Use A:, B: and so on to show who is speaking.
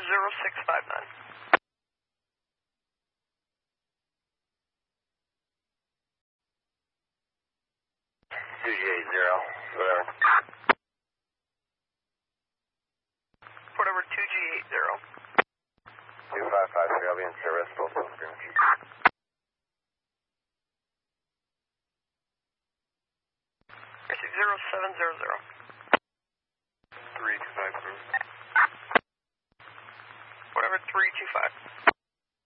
A: 0659.
B: Whatever.
A: Whatever 2G80.
B: 2553, I'll be in service, full screen.
A: 60700.
B: 3253.
A: Whatever 325.